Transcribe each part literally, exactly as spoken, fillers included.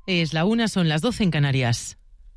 Es la una, son las doce en Canarias.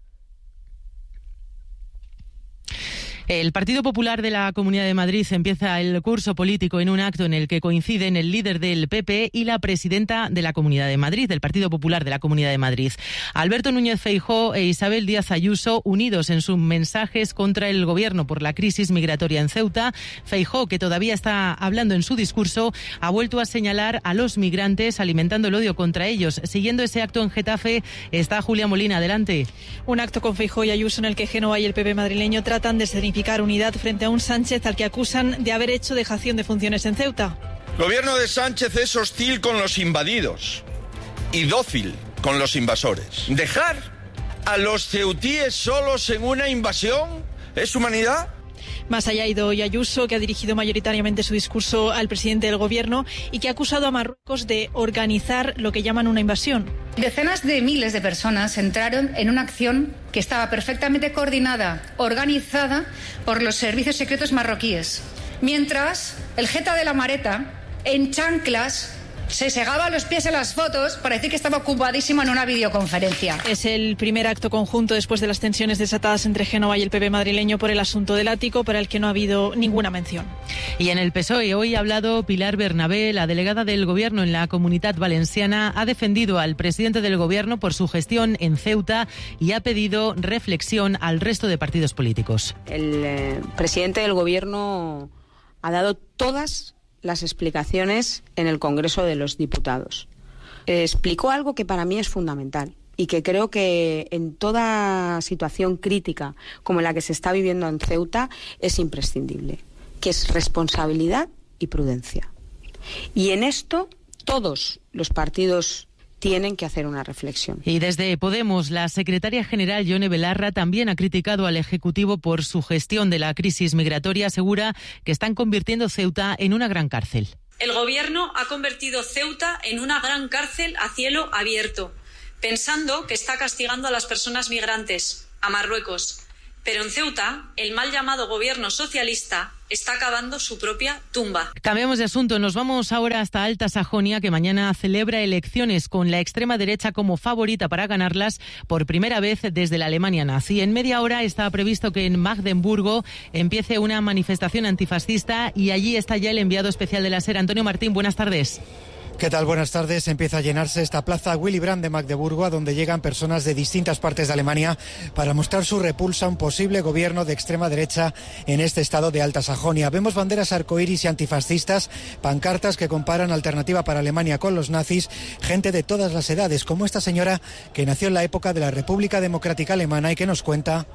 El Partido Popular de la Comunidad de Madrid empieza el curso político en un acto en el que coinciden el líder del P P y la presidenta de la Comunidad de Madrid, del Partido Popular de la Comunidad de Madrid. Alberto Núñez Feijóo e Isabel Díaz Ayuso, unidos en sus mensajes contra el Gobierno por la crisis migratoria en Ceuta. Feijóo, que todavía está hablando en su discurso, ha vuelto a señalar a los migrantes alimentando el odio contra ellos. Siguiendo ese acto en Getafe está Julia Molina. Adelante. Un acto con Feijóo y Ayuso en el que Génova y el P P madrileño tratan de significar unidad frente a un Sánchez al que acusan de haber hecho dejación de funciones en Ceuta. El gobierno de Sánchez es hostil con los invadidos y dócil con los invasores. ¿Dejar a los ceutíes solos en una invasión es humanidad? Más allá ha ido hoy Ayuso, que ha dirigido mayoritariamente su discurso al presidente del Gobierno y que ha acusado a Marruecos de organizar lo que llaman una invasión. Decenas de miles de personas entraron en una acción que estaba perfectamente coordinada, organizada por los servicios secretos marroquíes, mientras el jeta de la Mareta, en chanclas, se segaba los pies en las fotos para decir que estaba ocupadísimo en una videoconferencia. Es el primer acto conjunto después de las tensiones desatadas entre Génova y el P P madrileño por el asunto del ático, para el que no ha habido ninguna mención. Y en el P S O E hoy ha hablado Pilar Bernabé, la delegada del Gobierno en la Comunitat Valenciana, ha defendido al presidente del Gobierno por su gestión en Ceuta y ha pedido reflexión al resto de partidos políticos. El eh, presidente del Gobierno ha dado todas las explicaciones en el Congreso de los Diputados. Eh, explicó algo que para mí es fundamental y que creo que en toda situación crítica como la que se está viviendo en Ceuta es imprescindible, que es responsabilidad y prudencia. Y en esto todos los partidos tienen que hacer una reflexión. Y desde Podemos, la secretaria general Yone Belarra también ha criticado al Ejecutivo por su gestión de la crisis migratoria. Asegura que están convirtiendo Ceuta en una gran cárcel. El Gobierno ha convertido Ceuta en una gran cárcel a cielo abierto, pensando que está castigando a las personas migrantes, a Marruecos. Pero en Ceuta, el mal llamado Gobierno socialista está cavando su propia tumba. Cambiamos de asunto. Nos vamos ahora hasta Alta Sajonia, que mañana celebra elecciones con la extrema derecha como favorita para ganarlas por primera vez desde la Alemania nazi. En media hora está previsto que en Magdeburgo empiece una manifestación antifascista y allí está ya el enviado especial de la SER, Antonio Martín. Buenas tardes. ¿Qué tal? Buenas tardes. Empieza a llenarse esta plaza Willy Brandt de Magdeburgo, a donde llegan personas de distintas partes de Alemania para mostrar su repulsa a un posible gobierno de extrema derecha en este estado de Alta Sajonia. Vemos banderas arcoíris y antifascistas, pancartas que comparan Alternativa para Alemania con los nazis, gente de todas las edades, como esta señora que nació en la época de la República Democrática Alemana y que nos cuenta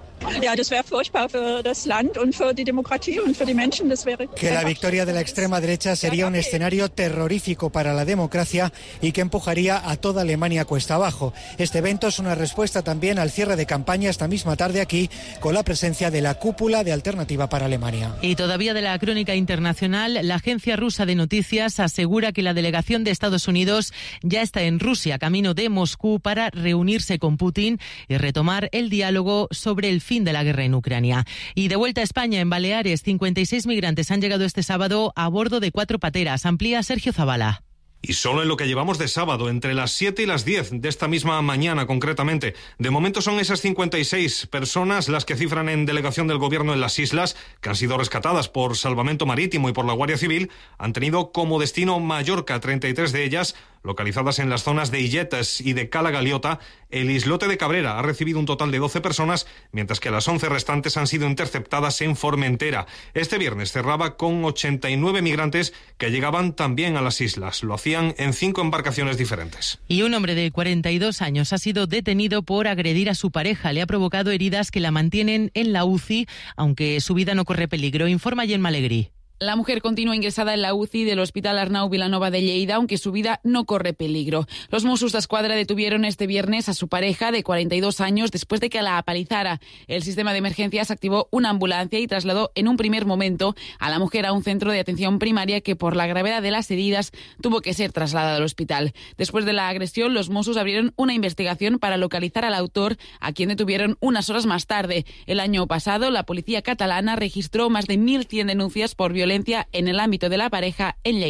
que la victoria de la extrema derecha sería un escenario terrorífico para la democracia y que empujaría a toda Alemania cuesta abajo. Este evento es una respuesta también al cierre de campaña esta misma tarde aquí, con la presencia de la cúpula de Alternativa para Alemania. Y todavía de la crónica internacional, la agencia rusa de noticias asegura que la delegación de Estados Unidos ya está en Rusia, camino de Moscú, para reunirse con Putin y retomar el diálogo sobre el fin de la guerra en Ucrania. Y de vuelta a España, en Baleares, cincuenta y seis migrantes han llegado este sábado a bordo de cuatro pateras. Amplía Sergio Zabala. Y solo en lo que llevamos de sábado, entre las siete y las diez de esta misma mañana concretamente. De momento son esas cincuenta y seis personas las que cifran en delegación del Gobierno en las islas, que han sido rescatadas por Salvamento Marítimo y por la Guardia Civil. Han tenido como destino Mallorca, treinta y tres de ellas localizadas en las zonas de Illetes y de Cala Galiota. El islote de Cabrera ha recibido un total de doce personas, mientras que las once restantes han sido interceptadas en Formentera. Este viernes cerraba con ochenta y nueve migrantes que llegaban también a las islas. Lo hacían en cinco embarcaciones diferentes. Y un hombre de cuarenta y dos años ha sido detenido por agredir a su pareja. Le ha provocado heridas que la mantienen en la U C I, aunque su vida no corre peligro. Informa Gemma Alegrí. La mujer continúa ingresada en la U C I del Hospital Arnau Vilanova de Lleida, aunque su vida no corre peligro. Los Mossos d'Esquadra detuvieron este viernes a su pareja de cuarenta y dos años después de que la apalizara. El sistema de emergencias activó una ambulancia y trasladó en un primer momento a la mujer a un centro de atención primaria que, por la gravedad de las heridas, tuvo que ser trasladada al hospital. Después de la agresión, los Mossos abrieron una investigación para localizar al autor, a quien detuvieron unas horas más tarde. El año pasado, la policía catalana registró más de mil cien denuncias por violencia en el ámbito de la pareja en Lleida.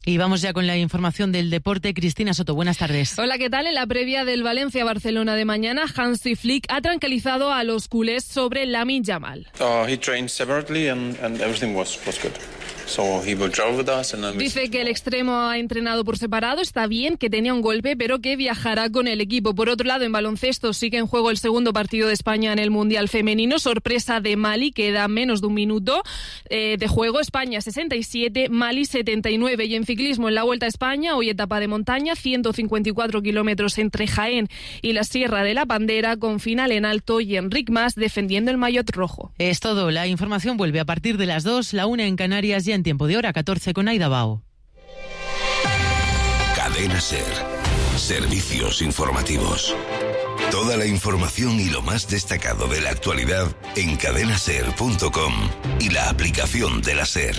Y vamos ya con la información del deporte. Cristina Soto, buenas tardes. Hola, ¿qué tal? En la previa del Valencia-Barcelona de mañana, Hansi Flick ha tranquilizado a los culés sobre Lamine Yamal. Uh, he trained separately and, and everything was, was good. So he will travel with us and then we... Dice que el extremo ha entrenado por separado, está bien, que tenía un golpe, pero que viajará con el equipo. Por otro lado, en baloncesto sigue en juego el segundo partido de España en el Mundial Femenino. Sorpresa de Mali, queda menos de un minuto eh, de juego. España sesenta y siete, Mali setenta y nueve. Y en ciclismo, en la Vuelta a España, hoy etapa de montaña, ciento cincuenta y cuatro kilómetros entre Jaén y la Sierra de la Bandera, con final en alto y Enric Mas defendiendo el maillot rojo. Es todo. La información vuelve a partir de las dos, la una en Canarias, ya en tiempo de hora, catorce con Aida Bao. Cadena SER. Servicios informativos. Toda la información y lo más destacado de la actualidad en cadena ser punto com y la aplicación de la SER.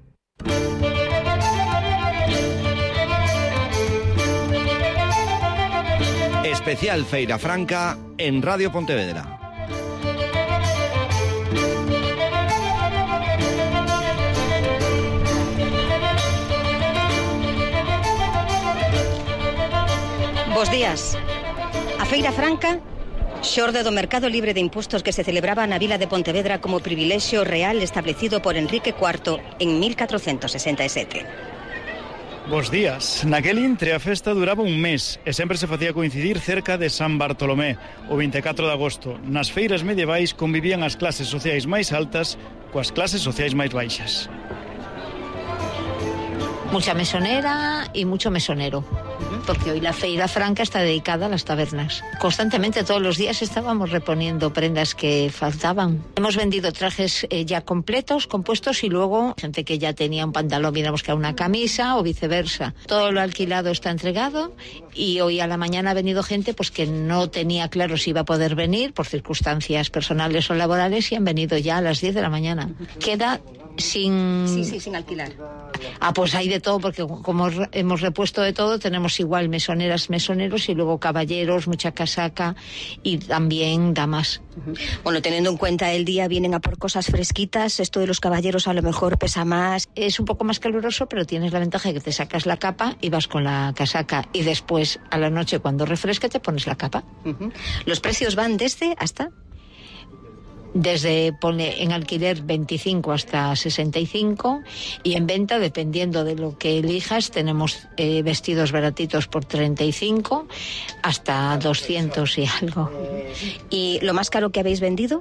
Especial Feira Franca en Radio Pontevedra. Bos días. A Feira Franca xorde do mercado libre de impostos que se celebraba na vila de Pontevedra como privilexio real establecido por Enrique cuarto en mil catrocentos sesenta e sete. Bos días. Naquel intre a festa duraba un mes e sempre se facía coincidir cerca de San Bartolomé, o vinte e catro de agosto. Nas feiras medievais convivían as clases sociais máis altas coas clases sociais máis baixas. Mucha mesonera y mucho mesonero, porque hoy la Feira Franca está dedicada a las tabernas. Constantemente, todos los días estábamos reponiendo prendas que faltaban. Hemos vendido trajes eh, ya completos, compuestos, y luego gente que ya tenía un pantalón, viéramos que era una camisa o viceversa. Todo lo alquilado está entregado, y hoy a la mañana ha venido gente pues que no tenía claro si iba a poder venir por circunstancias personales o laborales, y han venido ya a las diez de la mañana. Queda sin... Sí, sí, sin alquilar. Ah, pues hay de todo, porque como hemos repuesto de todo, tenemos igual mesoneras, mesoneros, y luego caballeros, mucha casaca, y también damas. Uh-huh. Bueno, teniendo en cuenta el día, vienen a por cosas fresquitas. Esto de los caballeros a lo mejor pesa más. Es un poco más caluroso, pero tienes la ventaja de que te sacas la capa y vas con la casaca, y después a la noche, cuando refresca, te pones la capa. Uh-huh. Los precios van desde hasta... Desde, pone en alquiler veinticinco hasta sesenta y cinco, y en venta, dependiendo de lo que elijas, tenemos eh, vestidos baratitos por treinta y cinco hasta doscientos y algo. ¿Y lo más caro que habéis vendido?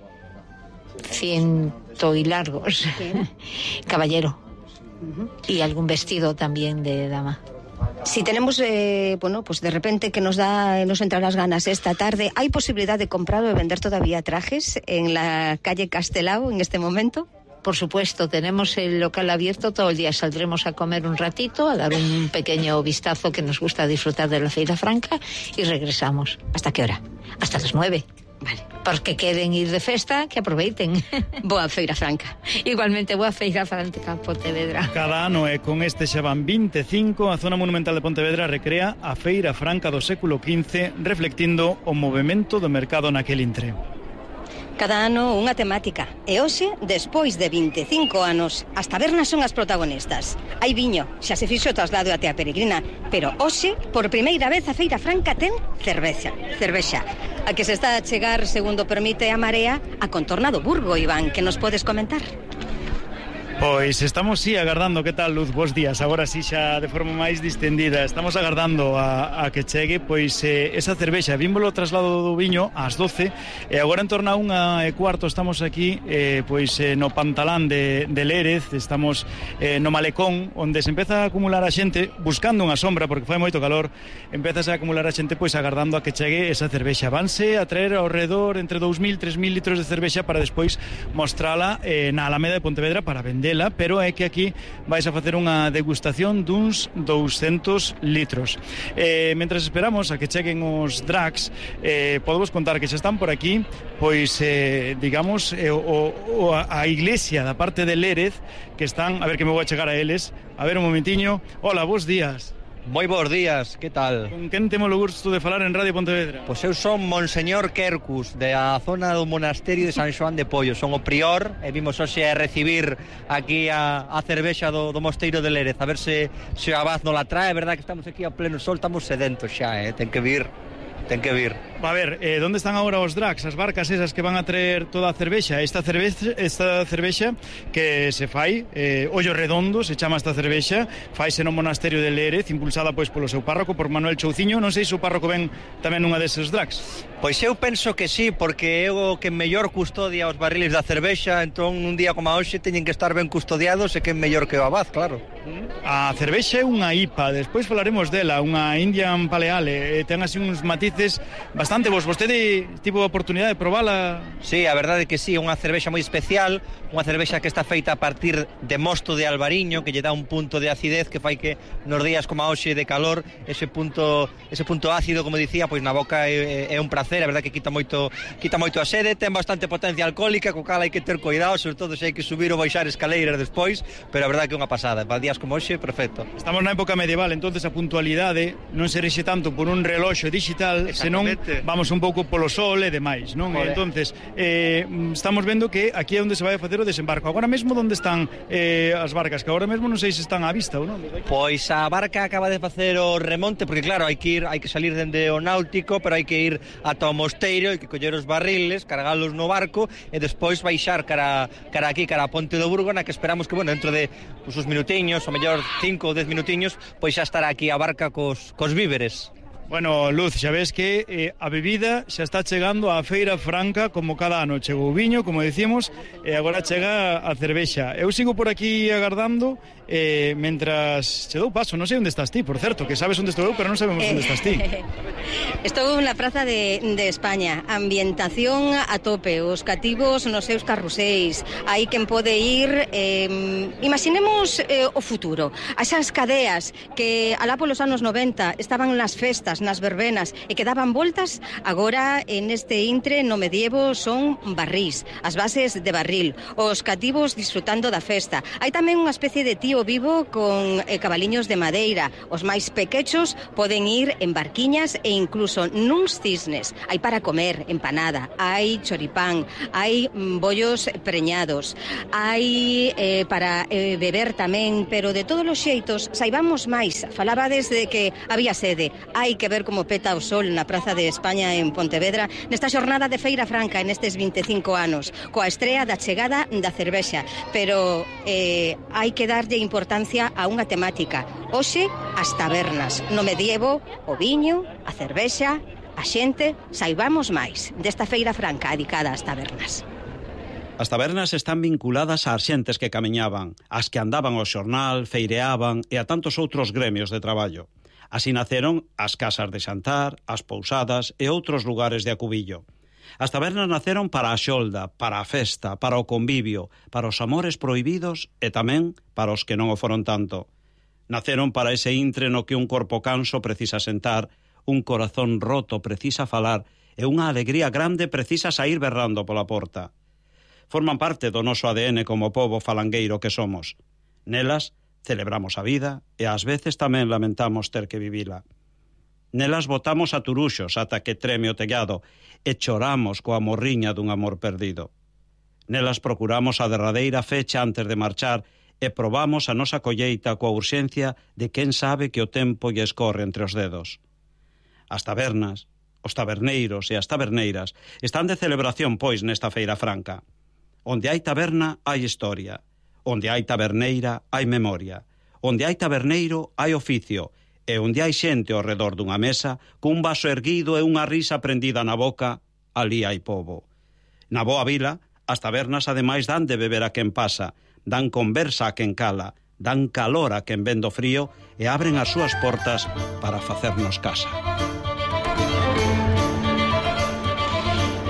Ciento y largos. Caballero. Uh-huh. Y algún vestido también de dama. Si tenemos, eh, bueno, pues de repente que nos da, nos entran las ganas esta tarde, ¿hay posibilidad de comprar o de vender todavía trajes en la calle Castelao en este momento? Por supuesto, tenemos el local abierto todo el día. Saldremos a comer un ratito, a dar un pequeño vistazo, que nos gusta disfrutar de la Feira Franca, y regresamos. ¿Hasta qué hora? Hasta las nueve. Vale. Para que queren ir de festa, que aproveiten. Boa Feira Franca. Igualmente, boa Feira Franca, Pontevedra. Cada ano, e con este xa van vinte e cinco, a zona monumental de Pontevedra recrea a Feira Franca do século quince, reflectindo o movimento do mercado naquel intre. Cada ano unha temática. E hoxe, despois de vinte e cinco anos, as tabernas son as protagonistas. Hai viño, xa se fixo o traslado até a Peregrina, pero hoxe, por primeira vez, a Feira Franca ten cervexa. Cervexa. A que se está a chegar, segundo permite a Marea, a contorna do Burgo, Iván, que nos podes comentar? Pois estamos sí agardando, que tal, Luz? Bos días, agora sí xa de forma máis distendida. Estamos agardando a, a que chegue pois eh, esa cervexa. Vímbolo traslado do viño ás doce, e agora en torno a unha e cuarto estamos aquí eh, pois eh, no Pantalán de, de Lérez. Estamos eh, no Malecón, onde se empeza a acumular a xente buscando unha sombra, porque fai moito calor. Empezase a acumular a xente pois agardando a que chegue esa cervexa. Vanse a traer ao redor entre dous mil, tres mil litros de cervexa para despois mostrala eh, na Alameda de Pontevedra para vender. Pero é que aquí vais a facer unha degustación duns douscentos litros. Eh, mentras esperamos a que cheguen os drags, eh, podemos contar que xa están por aquí, pois, eh, digamos, eh, o, o, a iglesia da parte de Lérez, que están, a ver que me vou a chegar a eles, a ver un momentiño. Hola, bons días. Moi bons días, que tal? Con quen temos o gusto de falar en Radio Pontevedra? Pois eu son Monseñor Quercus, da zona do monasterio de San Xoán de Pollo. Son o prior e vimos hoxe a recibir aquí a, a cervexa do, do Mosteiro de Lérez. A ver se, se o abad non la trae. É verdad que estamos aquí a pleno sol, estamos sedentos xa, eh? Ten que vir, ten que vir. A ver, eh, onde están agora os drags, as barcas esas que van a traer toda a cervexa? Esta cervexa, esta cervexa que se fai, eh, Ollo Redondo, se chama esta cervexa, faise no Monasterio de Lérez, impulsada pois polo seu párroco, por Manuel Chouciño. Non sei se o párroco ven tamén nunha deses drags. Pois eu penso que sí, porque é o que mellor custodia os barriles da cervexa, entón un día como hoxe teñen que estar ben custodiados e que é mellor que o abad, claro. A cervexa é unha I P A, despois falaremos dela, unha Indian Pale Ale, ten así uns matices bastante vos. Vostede tivo a oportunidade de probala? Sí, a verdade que sí, é unha cervexa moi especial, unha cervexa que está feita a partir de mosto de albariño, que lle dá un punto de acidez que fai que nos días como hoxe de calor, ese punto ese punto ácido, como dicía, pois na boca é, é un prazer, a verdade que quita moito quita moito a sede, ten bastante potencia alcohólica, co cal hai que ter cuidado, sobre todo se hai que subir ou baixar escaleiras despois, pero a verdade que é unha pasada, para días como hoxe, perfecto. Estamos na época medieval, entonces a puntualidade non se rixe tanto por un reloxo digital, senón vamos un pouco polo sol e demais, non? E entonces, eh, estamos vendo que aquí é onde se vai a facer o desembarco. Agora mesmo onde están eh, as barcas, que agora mesmo non sei se están á vista ou non? Pois a barca acaba de facer o remonte, porque claro, hai que ir, hai que salir dende o náutico, pero hai que ir ata o mosteiro, hai que coller os barriles, cargalos no barco e despois baixar cara, cara aquí, cara a Ponte do Burgo, na que esperamos que, bueno, dentro de pues, uns minutiños, ou mellor cinco ou dez minutiños, pois xa estará aquí a barca cos, cos víveres. Bueno, Luz, xa ves que eh, a bebida xa está chegando á Feira Franca como cada ano. Chegou o viño, como decimos, e agora chega a cervexa. Eu sigo por aquí agardando eh, mentras che dou paso. Non sei onde estás ti, por certo, que sabes onde estou eu, pero non sabemos eh, onde estás ti. Estou na Praza de, de España. Ambientación a tope, os cativos nos seus carruseis. Hai quen pode ir... Eh, imaginemos eh, o futuro. Asas cadeas que alá polos anos noventa estaban nas festas, nas verbenas e que daban voltas, agora en este intre no medievo son barrís, as bases de barril, os cativos disfrutando da festa. Hai tamén unha especie de tío vivo con eh, cabaliños de madeira. Os máis pequechos poden ir en barquiñas e incluso nuns cisnes. Hai para comer empanada, hai choripán, hai mm, bollos preñados, hai eh, para eh, beber tamén, pero de todos os xeitos, saibamos máis. Falabades de que había sede, hai que ver como peta o sol na Praza de España en Pontevedra nesta xornada de Feira Franca en estes vinte e cinco anos, coa estrea da chegada da cervexa, pero eh, hai que darlle importancia a unha temática. Hoxe, as tabernas. No medievo, o viño, a cervexa, a xente, saibamos máis desta Feira Franca dedicada ás tabernas. As tabernas están vinculadas ás xentes que camiñaban, as que andaban ao xornal, feireaban e a tantos outros gremios de traballo. Así naceron as casas de xantar, as pousadas e outros lugares de acubillo. As tabernas naceron para a xolda, para a festa, para o convivio, para os amores prohibidos e tamén para os que non o foron tanto. Naceron para ese intre no que un corpo canso precisa sentar, un corazón roto precisa falar e unha alegría grande precisa saír berrando pola porta. Forman parte do noso A D N como pobo falangueiro que somos. Nelas celebramos a vida e ás veces tamén lamentamos ter que vivila. Nelas botamos a turuxos ata que treme o tellado e choramos coa morriña dun amor perdido. Nelas procuramos a derradeira fecha antes de marchar e probamos a nosa colleita coa urxencia de quen sabe que o tempo lle escorre entre os dedos. As tabernas, os taberneiros e as taberneiras están de celebración, pois, nesta Feira Franca. Onde hai taberna, hai historia. Onde hai taberneira, hai memoria. Onde hai taberneiro, hai oficio. E onde hai xente ao redor dunha mesa, cun vaso erguido e unha risa prendida na boca, ali hai pobo. Na boa vila, as tabernas ademais dan de beber a quen pasa, dan conversa a quen cala, dan calor a quen vendo frío e abren as súas portas para facernos casa.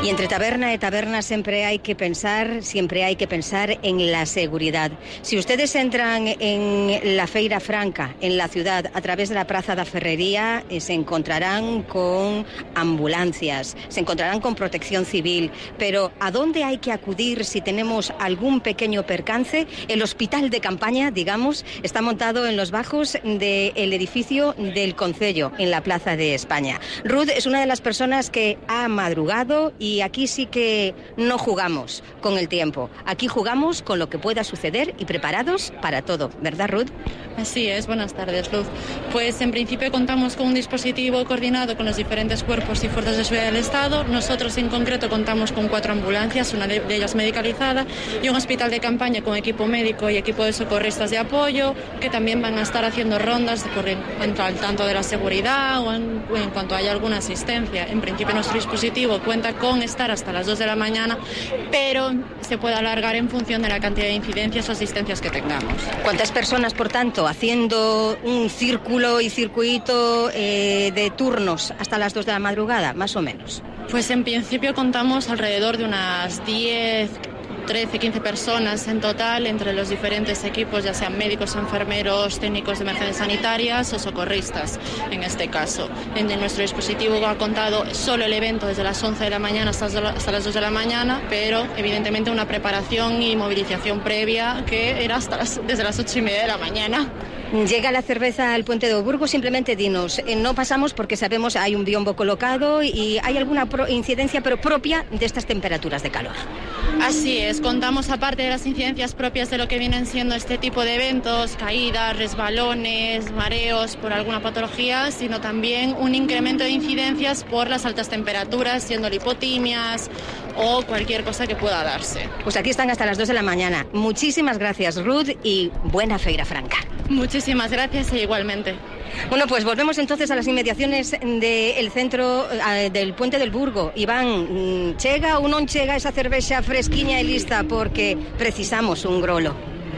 Y entre taberna y taberna siempre hay que pensar, siempre hay que pensar en la seguridad. Si ustedes entran en la Feira Franca, en la ciudad, a través de la Plaza da Ferrería, eh, se encontrarán con ambulancias, se encontrarán con protección civil. Pero ¿a dónde hay que acudir si tenemos algún pequeño percance? El hospital de campaña, digamos, está montado en los bajos del edificio del Concello, en la Plaza de España. Ruth es una de las personas que ha madrugado y aquí sí que no jugamos con el tiempo. Aquí jugamos con lo que pueda suceder y preparados para todo. ¿Verdad, Ruth? Así es. Buenas tardes, Luz. Pues en principio contamos con un dispositivo coordinado con los diferentes cuerpos y fuerzas de seguridad del Estado. Nosotros en concreto contamos con cuatro ambulancias, una de ellas medicalizada, y un hospital de campaña con equipo médico y equipo de socorristas de apoyo, que también van a estar haciendo rondas por en, en, al tanto de la seguridad o en, en cuanto haya alguna asistencia. En principio nuestro dispositivo cuenta con estar hasta las dos de la mañana, pero se puede alargar en función de la cantidad de incidencias o asistencias que tengamos. ¿Cuántas personas, por tanto, haciendo un círculo y circuito eh, de turnos hasta las dos de la madrugada, más o menos? Pues en principio contamos alrededor de unas diez, trece, quince personas en total entre los diferentes equipos, ya sean médicos, enfermeros, técnicos de emergencias sanitarias o socorristas, en este caso. En nuestro dispositivo ha contado solo el evento desde las once de la mañana hasta, hasta las dos de la mañana, pero evidentemente una preparación y movilización previa que era hasta las, desde las ocho y media de la mañana. Llega la cerveza al Puente de Burgo, simplemente dinos, eh, no pasamos porque sabemos hay un biombo colocado y hay alguna pro- incidencia pero propia de estas temperaturas de calor. Así es, contamos aparte de las incidencias propias de lo que vienen siendo este tipo de eventos, caídas, resbalones, mareos por alguna patología, sino también un incremento de incidencias por las altas temperaturas, siendo lipotimias o cualquier cosa que pueda darse. Pues aquí están hasta las dos de la mañana. Muchísimas gracias, Ruth, y buena Feira Franca. Muchísimas gracias e igualmente. Bueno, pues volvemos entonces a las inmediaciones del centro eh, del Puente del Burgo. Iván, chega ou non chega esa cervexa fresquiña e lista porque precisamos un grolo?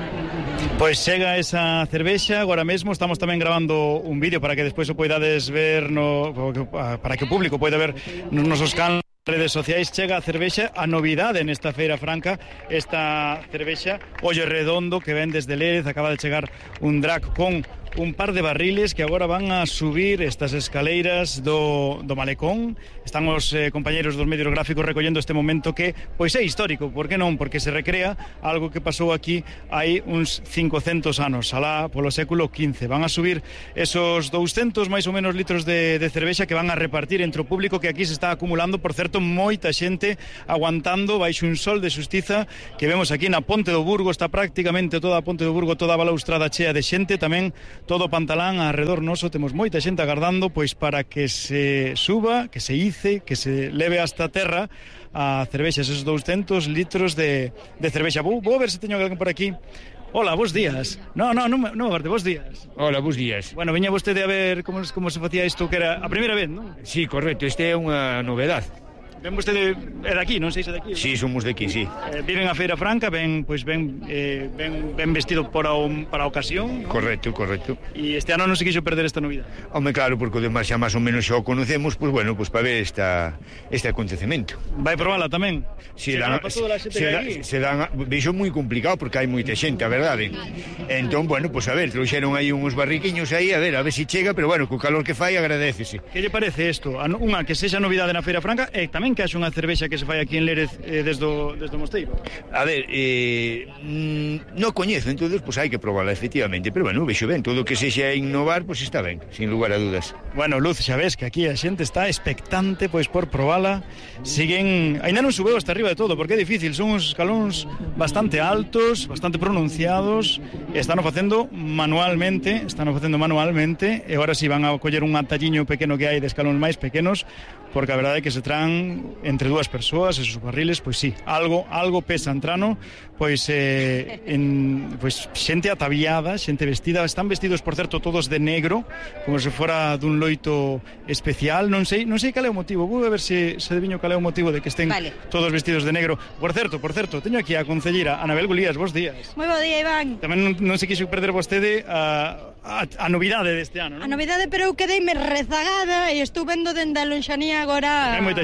Pois chega esa cervexa, agora mesmo estamos tamén grabando un vídeo para que despois o poidades ver no, para que o público poida ver nos nosos canales redes sociais. Chega a cervexa, a novidade nesta Feira Franca, esta cervexa Ollo Redondo que ven desde Lérez. Acaba de chegar un drac con un par de barriles que agora van a subir estas escaleiras do, do malecón. Están os eh, compañeros dos medios gráficos recollendo este momento que pois é histórico, por que non? Porque se recrea algo que pasou aquí hai uns cincocentos anos, alá polo século quince. Van a subir esos douscentos máis ou menos litros de, de cervexa que van a repartir entre o público que aquí se está acumulando. Por certo, moita xente aguantando baixo un sol de xustiza que vemos aquí na Ponte do Burgo. Está prácticamente toda a Ponte do Burgo, toda a balaustrada chea de xente, tamén todo o Pantalán arredor noso. Temos moita xente agardando pois para que se suba, que se ice, que se leve hasta a terra a cervexa, esos douscentos litros de, de cervexa. Vou, vou ver se teño alguén por aquí. Hola, bos días. No, no, non, non agarte, bos días. Hola, bos días. Bueno, viña vostede a ver como, como se facía isto, que era a primeira vez, non? Sí, correcto, este é unha novedade. Ven vostede é daqui, non sei se é daqui. Sí, somos daqui, sí. Eh, viven a Feira Franca, ven, pois ben, eh, ben, ben vestido para, un, para a ocasión, ¿no? Correcto, correcto. E este ano non se quixo perder esta novidade. Home, claro, porque o demais xa máis ou menos xa o conocemos, pois bueno, pois para ver esta, este acontecemento. Vai probala tamén? Se, se dan, se, se, dan, se dan, veixo moi complicado porque hai moita xente, a verdade. Entón, bueno, pois a ver, trouxeron aí uns barriquiños aí, a ver, a ver se si chega, pero bueno, co calor que fai agradecese. Que lle parece isto? Unha que sexa novidade na Feira Franca e tamén que haxe unha cervexa que se fai aquí en Lérez eh, desde, o, desde o Mosteiro. A ver, eh, mm, non coñezo, entonces pues hai que probarla efectivamente, pero bueno, vexo ben, todo o que sexa innovar, pues está ben, sin lugar a dudas. Bueno, Luz, xa ves que aquí a xente está expectante pois por probala. Siguen, ainda non subeu hasta arriba de todo, porque é difícil, son uns escalóns bastante altos, bastante pronunciados, están o facendo manualmente, están o facendo manualmente, e agora si van a coller un atalliño pequeno que hai de escalóns máis pequenos, porque a verdade é que se traen entre dúas persoas, esos barriles, pois sí, algo algo pesa entrano, pois eh, en pois xente ataviada, xente vestida, están vestidos por certo todos de negro, como se fora dun loito especial, non sei, non sei cal é o motivo, vou a ver se se adiviño cal é o motivo de que estén vale. Todos vestidos de negro. Por certo, por certo, teño aquí a concelleira Anabel Gulías, bos días. Moi bo día, Iván. Tamén non, non se quixo perder vostede a A, a novidade deste ano, non? A novidade, pero eu quedeime rezagada e estou vendo dende a lonxanía agora. Hai moita xente.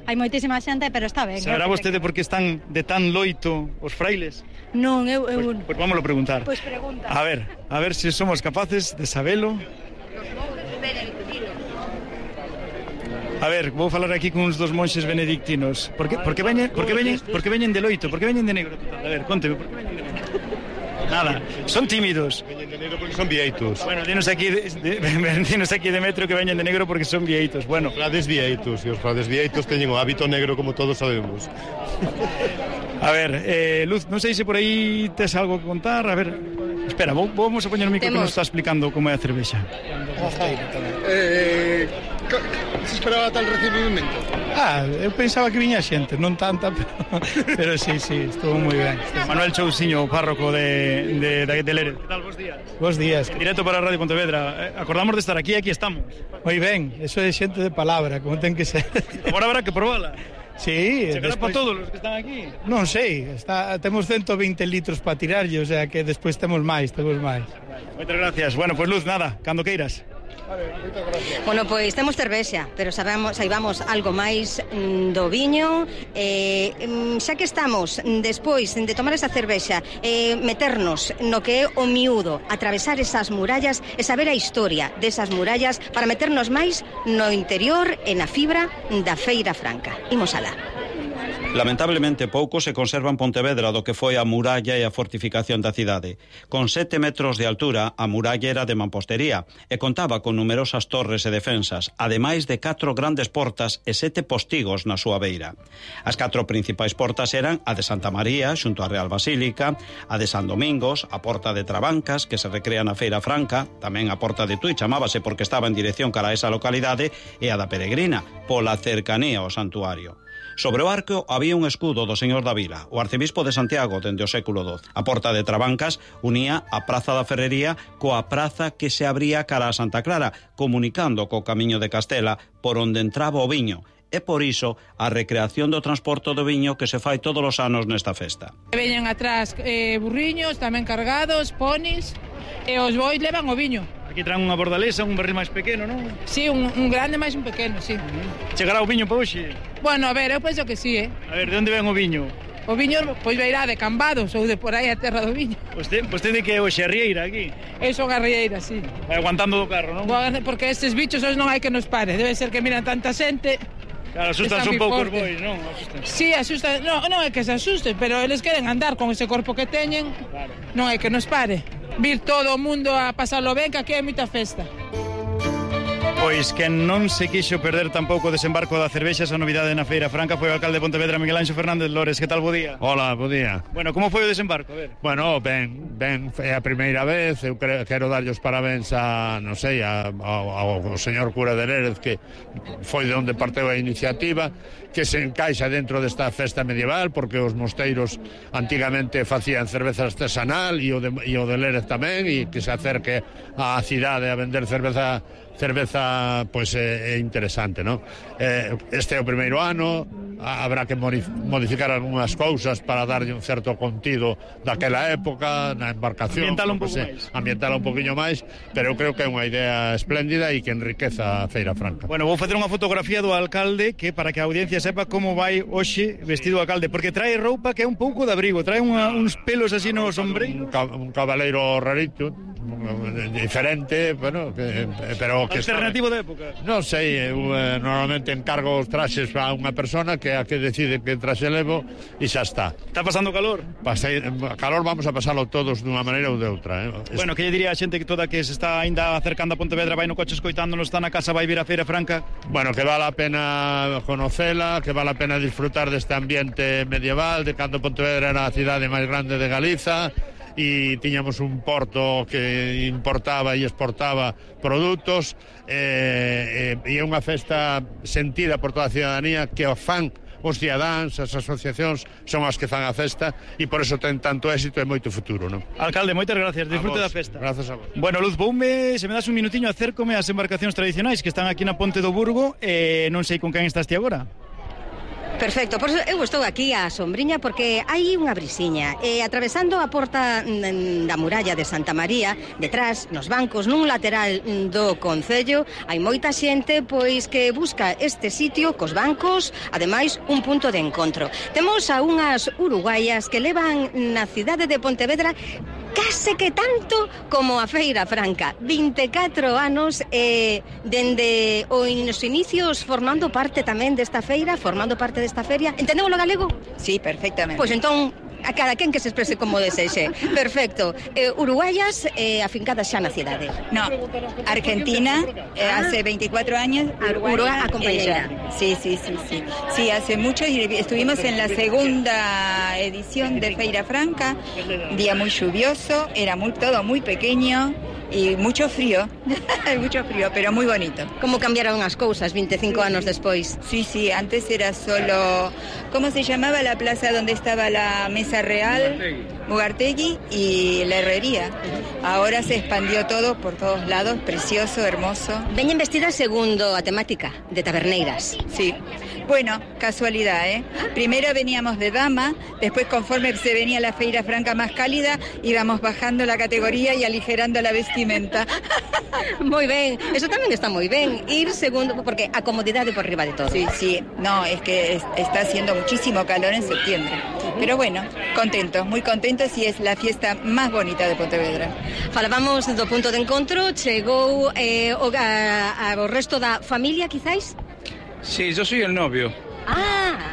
hai moitísima xente, pero está ben. Saberá vostede por que están de tan loito os frailes? Non, eu... eu... Pois, pois vámoslo preguntar. Pois pregunta. A ver, a ver se somos capaces de sabelo. A ver, vou falar aquí con uns dos monxes benedictinos. Por que, por que veñen, por que veñen, por que veñen de loito? Por que veñen de negro? A ver, conteme, por que veñen de negro? Nada, son tímidos. Veñen de negro porque son vieitos. Bueno, dinos aquí, de, de, dinos aquí de metro que veñen de negro porque son vieitos. Bueno, frades vieitos, e os frades vieitos teñen o hábito negro como todos sabemos. A ver, eh, Luz, non sei se por aí tes algo que contar. A ver, espera, vou, vamos a poñer o micro que nos está explicando como é a cervexa. Eh, se esperaba tal recibimento? Ah, eu pensaba que viña xente, non tanta, pero, pero sí, sí, estuvo moi ben. Manuel Chousiño, párroco de, de, de, de Lérez. Que tal, bos días? Bos días. En directo para Radio Pontevedra. Acordamos de estar aquí, aquí estamos. Moi ben, eso é xente de palabra, como ten que ser. Agora habrá que probala. Sí, chegará despois... para todos os que están aquí. Non sei, está, temos ciento veinte litros para tirarlle, o sea que despois temos máis, temos máis. Moitas gracias. Bueno, pois pues, Luz, nada, cando queiras. Vale, bueno, pois temos cervexa, pero sabemos, saibamos algo máis mm, do viño. eh, Xa que estamos despois de tomar esa cervexa, eh, meternos no que é o miúdo, atravesar esas murallas e saber a historia desas murallas para meternos máis no interior e na fibra da Feira Franca. Imos alá. Lamentablemente pouco se conserva en Pontevedra do que foi a muralla e a fortificación da cidade. Con sete metros de altura, a muralla era de mampostería e contaba con numerosas torres e defensas, ademais de catro grandes portas e sete postigos na súa beira. As catro principais portas eran a de Santa María, xunto á Real Basílica, a de San Domingos, a porta de Trabancas, que se recrea na Feira Franca, tamén a porta de Tui, chamábase porque estaba en dirección cara a esa localidade, e a da Peregrina, pola cercanía ao santuario. Sobre o arco había un escudo do señor da Vila, o arcebispo de Santiago dende o século doce. A porta de Trabancas unía a Praza da Ferrería coa praza que se abría cara a Santa Clara, comunicando co Camiño de Castela por onde entraba o viño. E por iso a recreación do transporte do viño que se fai todos os anos nesta festa. Veñen atrás eh, burriños tamén cargados, ponis, e os bois levan o viño. Aquí traen unha bordalesa, un barril máis pequeno, non? Sí, un, un grande máis un pequeno, sí. Uh-huh. Chegará o viño para hoxe? Bueno, a ver, eu penso que sí, eh? A ver, de onde ven o viño? O viño, pois veirá de Cambados ou de por aí a terra do viño. Vostede, vostede que é hoxe a Rieira aquí? Eu son a Rieira, sí. Vai aguantando do carro, non? Porque estes bichos hoxe non hai que nos pare. Debe ser que miran tanta xente. Claro, asustan un pouco os bois, non? Asustan. Sí, asustan. No, non é que se asusten, pero eles queren andar con ese corpo que teñen. Claro. Non é que nos pare. Vir todo o mundo a pasarlo ben, que aquí hai moita festa. Pois que non se quixo perder tampouco o desembarco da cervexa, esa novidade na Feira Franca, foi o alcalde de Pontevedra, Miguel Anxo Fernández Lores. Que tal, bo día? Hola, bo día. Bueno, como foi o desembarco? A ver. Bueno, ben, ben, é a primeira vez. Eu quero darlle os parabéns a, non sei, a, ao, ao señor cura de Lérez, que foi de onde parteu a iniciativa, que se encaixa dentro desta festa medieval, porque os mosteiros antigamente facían cerveza artesanal e o de, e o de Lérez tamén, e que se acerque á cidade a vender cerveza cerveza, pois é, é interesante, non? Eh, este é o primeiro ano, habrá que modificar algunhas cousas para darlle un certo contido daquela época na embarcación, ambientala un pouco máis, ambientala un poquinho máis, pero eu creo que é unha idea espléndida e que enriqueza a Feira Franca. Bueno, vou facer unha fotografía do alcalde, que para que a audiencia sepa como vai hoxe vestido o alcalde, porque trae roupa que é un pouco de abrigo, trae unha, uns pelos así no sombreiro, un, ca, un cabaleiro rarito, diferente, bueno, que, pero que alternativo está... de época. Non sei, eu eh, normalmente encargo os traxes a unha persona que a que decide que traxe levo e xa está. Está pasando calor? Pasei, calor vamos a pasalo todos dunha maneira ou de outra, eh? Bueno, que lle diría a xente que toda que se está aínda acercando a Pontevedra, vai no coche escoitándonos, está na casa, vai vir a Feira Franca? Bueno, que vale a pena conocela, que vale a pena disfrutar deste ambiente medieval, de cando Pontevedra era a cidade máis grande de Galiza, e tiñamos un porto que importaba e exportaba produtos, e, e, e é unha festa sentida por toda a cidadanía, que o fan os cidadáns, as asociacións son as que fan a festa, e por eso ten tanto éxito e moito futuro, non? Alcalde, moitas gracias, disfrute da festa. Grazas a vos. Bueno, Luz, voume, se me das un minutiño, acércome ás embarcacións tradicionais que están aquí na Ponte do Burgo, e non sei con quen estás ti agora. Perfecto, pois eu estou aquí á sombriña porque hai unha brisiña e atravesando a porta da muralla de Santa María, detrás, nos bancos, nun lateral do concello, hai moita xente pois que busca este sitio cos bancos, ademais un punto de encontro. Temos a unhas uruguaias que levan na cidade de Pontevedra case que tanto como a Feira Franca, vinte e catro anos e dende os inicios formando parte tamén desta feira, formando parte desta feria. Entendemos lo galego? Sí, perfectamente. Pois entón, a cada quen que se exprese como desexe. Perfecto. Eh, uruguayas eh, afincadas xa na cidade. No, Argentina, eh, ah. hace veinticuatro años, Uruguay acompañada. Sí, sí, sí, sí. Sí, hace mucho y estuvimos en la segunda edición de Feira Franca, día muy lluvioso, era muy, todo muy pequeño y mucho frío, mucho frío, pero muy bonito. Como cambiaron as cousas vinte e cinco anos despois? Sí, sí, antes era solo, ¿cómo se llamaba la plaza donde estaba la mesa real? Mugartegui y la herrería. Ahora se expandió todo por todos lados, precioso, hermoso. Veñen vestidas segundo a temática de taberneiras. Sí. Bueno, casualidad, ¿eh? Primero veníamos de dama, después conforme se venía la Feira Franca más cálida, íbamos bajando la categoría y aligerando la vestimenta. Moi ben, eso tamén está moi ben, ir segundo, porque a comodidade por riba de todo. Sí, sí, no, es que es, está haciendo muchísimo calor en septiembre. Pero bueno, contentos, muy contentos y es la fiesta más bonita de Pontevedra. Falábamos do punto de encontro, chegou eh, o, a, a, o resto da familia, quizáis? Sí, yo soy el novio. Ah,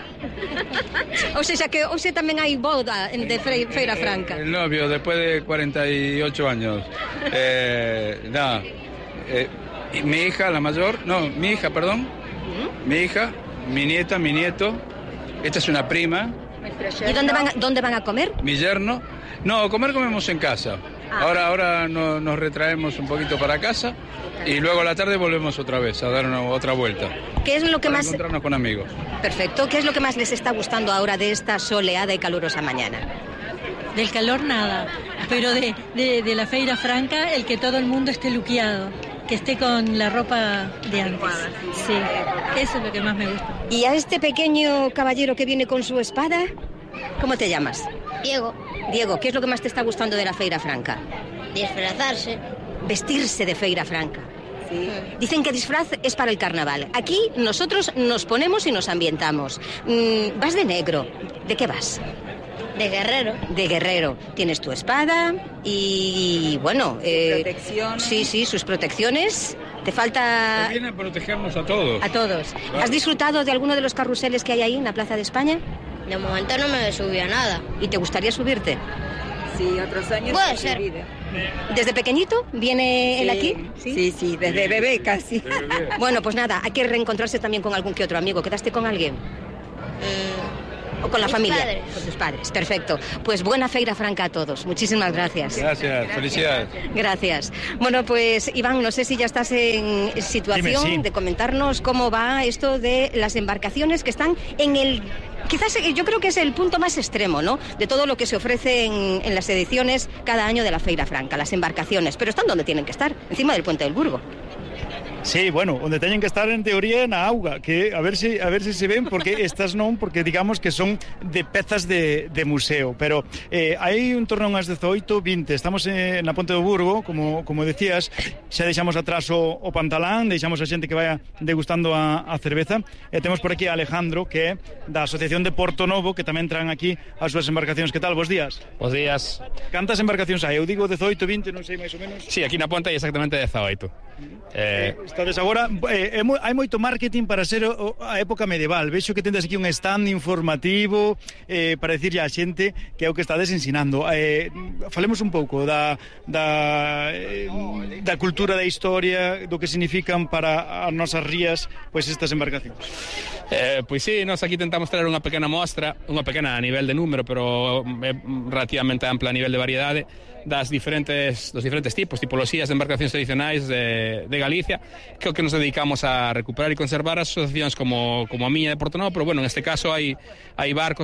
o sea que hoxe tamén hai boda de Feira Franca. El novio, después de cuarenta y ocho años. Eh, nada, eh, mi hija, la mayor, no, mi hija, perdón, uh-huh. mi hija, mi nieta, mi nieto, esta es una prima. ¿Y dónde van a, dónde van a comer? Mi yerno. No, comer comemos en casa. Ah. Ahora, ahora no, nos retraemos un poquito para casa y luego a la tarde volvemos otra vez a dar una, otra vuelta. ¿Qué es lo que para más... encontrarnos con amigos. Perfecto. ¿Qué es lo que más les está gustando ahora de esta soleada y calurosa mañana? Del calor nada, pero de, de, de la Feira Franca el que todo el mundo esté luqueado, que esté con la ropa de antes. Sí, eso es lo que más me gusta. ¿Y a este pequeño caballero que viene con su espada? ¿Cómo te llamas? Diego. Diego, ¿qué es lo que más te está gustando de la Feira Franca? Disfrazarse. Vestirse de Feira Franca. Sí. Dicen que disfraz es para el carnaval. Aquí nosotros nos ponemos y nos ambientamos. Mm, vas de negro. ¿De qué vas? De guerrero. De guerrero. Tienes tu espada y, bueno... Eh, protecciones. Sí, sí, sus protecciones. Te falta... Que viene a protegernos a todos. A todos. Claro. ¿Has disfrutado de alguno de los carruseles que hay ahí en la Plaza de España? De momento no me subí a nada. ¿Y te gustaría subirte? Sí, otros años. Puede ser. ¿Desde pequeñito viene sí, él aquí? Sí, sí, sí, desde bebé casi. De bebé. Bueno, pues nada, hay que reencontrarse también con algún que otro amigo. ¿Quedaste con alguien? Mm, ¿O con la mis familia? Padres. Con tus padres, perfecto. Pues buena Feira Franca a todos. Muchísimas gracias. Gracias, gracias. Felicidades. Gracias. Bueno, pues Iván, no sé si ya estás en situación Dime, sí. de comentarnos cómo va esto de las embarcaciones que están en el... Quizás yo creo que es el punto más extremo, ¿no?, de todo lo que se ofrece en, en las ediciones cada año de la Feira Franca, las embarcaciones. Pero están donde tienen que estar, encima del Puente del Burgo. Sí, bueno, onde teñen que estar en teoría na auga, que a ver se a ver se se ven, porque estas non, porque digamos que son de pezas de, de museo, pero eh, hai un torno unhas dezoito, vinte, estamos eh, na Ponte do Burgo, como como decías, xa deixamos atrás o, o pantalán, deixamos a xente que vaya degustando a, a cerveza, e temos por aquí a Alejandro, que é da Asociación de Porto Novo, que tamén traen aquí as súas embarcacións. Que tal? Bos días. Bos días. Cantas embarcacións hai? Eu digo dezoito, vinte, non sei máis ou menos. Sí, aquí na Ponte hai exactamente dezoito. Eh, Estades agora, eh, é mo, hai moito marketing para ser o, a época medieval. Vexo que tendes aquí un stand informativo eh, para decirle á xente que é o que estades ensinando. Eh, falemos un pouco da, da, eh, da cultura, da historia, do que significan para as nosas rías pois estas embarcacións. Eh, pois sí, nós aquí tentamos traer unha pequena mostra, unha pequena a nivel de número, pero é relativamente ampla a nivel de variedade, das diferentes, dos diferentes tipos, tipologías de embarcacións tradicionais de, de Galicia, que é o que nos dedicamos a recuperar e conservar as asociacións como, como a miña de Porto Novo, pero bueno, en este caso hai, hai barcos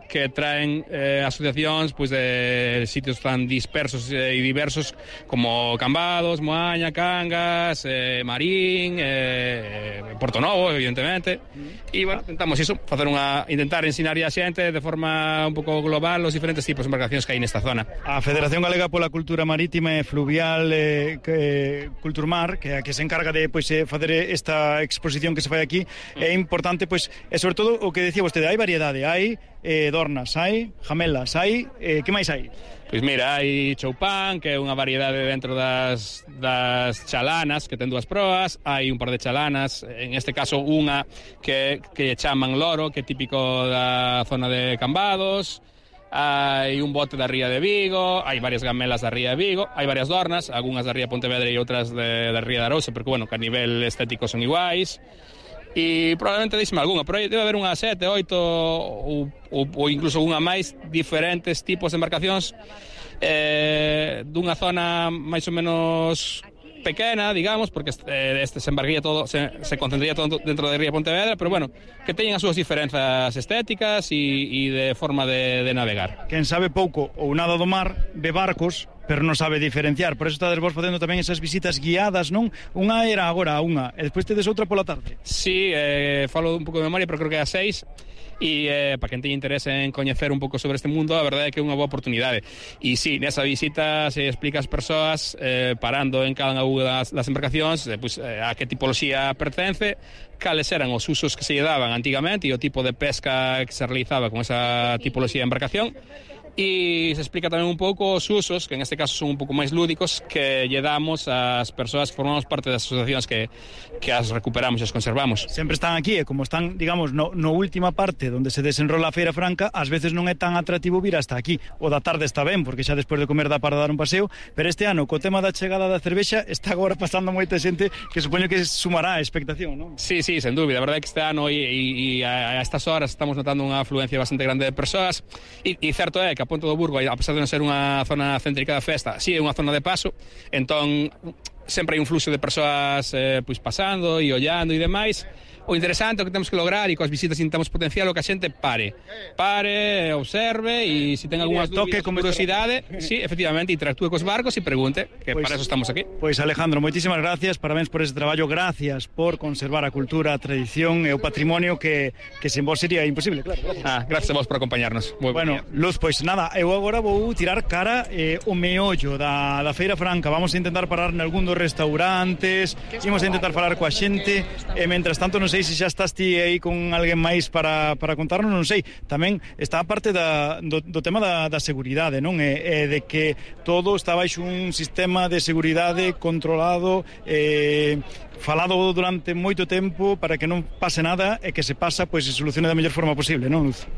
que traen eh, asociacións pois, de sitios tan dispersos e eh, diversos como Cambados, Moaña, Cangas, eh, Marín, eh, Porto Novo, evidentemente. E, bueno, tentamos iso, facer unha, intentar ensinar a xente de forma un pouco global os diferentes tipos de embarcacións que hai nesta zona. A Federación Galega pola Cultura Marítima e Fluvial eh, que, Culturmar, que é a que se encarga de pois, eh, facer esta exposición que se fai aquí, é importante, pois, e sobre todo o que decía vostede, hai variedade, hai eh, dornas, hai jamelas, hai, eh, que máis hai? Pois mira, hai choupán, que é unha variedade dentro das, das chalanas, que ten dúas proas, hai un par de chalanas, en este caso unha que, que chaman loro, que é típico da zona de Cambados, hai un bote da ría de Vigo, hai varias gamelas da ría de Vigo, hai varias dornas, algunhas da ría de Pontevedra e outras de, da ría de Arousa, porque, bueno, que a nivel estético son iguais. E probablemente díxeme algunha, pero debe haber unha sete, oito ou, ou, ou incluso unha máis diferentes tipos de embarcacións eh, dunha zona máis ou menos pequena, digamos, porque eh, este se embarcaría todo, se, se concentraría todo dentro da ría de Pontevedra, pero bueno, que teñen as súas diferenzas estéticas e, e de forma de, de navegar. Quen sabe pouco ou nada do mar, ve barcos, pero non sabe diferenciar. Por eso estades vos facendo tamén esas visitas guiadas, non? Unha era agora a unha, e despois tedes outra pola tarde. Sí, eh, falo un pouco de memoria, pero creo que é a seis. E eh, para quen teña interese en coñecer un pouco sobre este mundo, a verdade é que é unha boa oportunidade. E sí, nesa visita se explica as persoas eh, parando en cada unha das, das embarcacións eh, pues, eh, a que tipoloxía pertence, cales eran os usos que se lle daban antigamente e o tipo de pesca que se realizaba con esa tipoloxía de embarcación. E se explica tamén un pouco os usos, que en este caso son un pouco máis lúdicos, que lle damos ás persoas que formamos parte das asociacións que, que as recuperamos e as conservamos. Sempre están aquí, e como están, digamos, no, no última parte onde se desenrola a Feira Franca, ás veces non é tan atractivo vir hasta aquí. O da tarde está ben, porque xa despois de comer dá para dar un paseo, pero este ano, co tema da chegada da cervexa, está agora pasando moita xente que supoño que sumará a expectación, non? Sí, sí, sen dúbida. A verdade é que este ano e, e, e a, a estas horas estamos notando unha afluencia bastante grande de persoas, e, e certo é que a Ponte do Burgo, a pesar de non ser unha zona céntrica da festa, si sí, é unha zona de paso, entón sempre hai un fluxo de persoas eh, pois pasando e ollando e demais. O interesante o que temos que lograr e coas visitas intentamos potenciar o que a xente pare pare, observe e se ten algunha toque con curiosidade, sí, efectivamente, interactúe cos barcos e pregunte, que pues, para eso estamos aquí. Pois Alejandro, moitísimas gracias, parabéns por ese traballo, gracias por conservar a cultura, a tradición e o patrimonio que, que sen vos sería imposible, claro. Gracias, ah, gracias a vos por acompañarnos. Muy bueno, buen Luz, pois nada, eu agora vou tirar cara eh, o meollo da, da Feira Franca, vamos a intentar parar en algún dos restaurantes, vamos a intentar falar coa xente e mentras tanto non sei se xa estás ti aí con alguén máis para, para contarnos, non sei. Tamén está a parte da, do, do tema da, da seguridade, non? E, e de que todo está baixo un sistema de seguridade controlado, eh, falado durante moito tempo para que non pase nada e que se pasa, pois se solucione da mellor forma posible, non, Luz?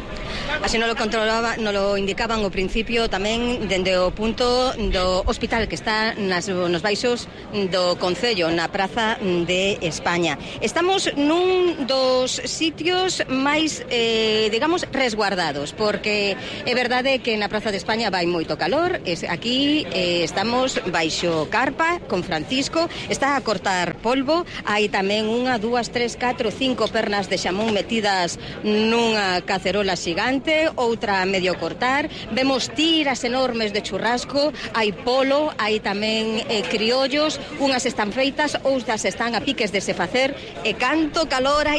Así non lo controlaba, non lo indicaban ao principio tamén dende o punto do hospital que está nas, nos baixos do Concello, na Praza de España. Estamos nun dos sitios máis, eh, digamos, resguardados, porque é verdade que na Praza de España vai moito calor, es, aquí eh, estamos baixo carpa con Francisco, está a cortar polvo, hai tamén unha, dúas, tres, catro, cinco pernas de xamón metidas nunha cacerola xigante, outra a medio cortar, vemos tiras enormes de churrasco, hai polo, hai tamén eh, criollos, unhas están feitas, outras están a piques de se facer, e canto calor hai